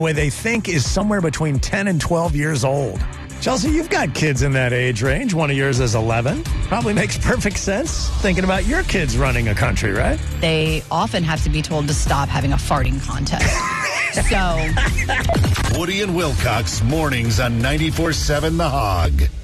way they think is somewhere between 10 and 12 years old. Chelsea, you've got kids in that age range. One of yours is 11. Probably makes perfect sense thinking about your kids running a country, right? They often have to be told to stop having a farting contest. So, Woody and Wilcox, mornings on 94.7 The Hog.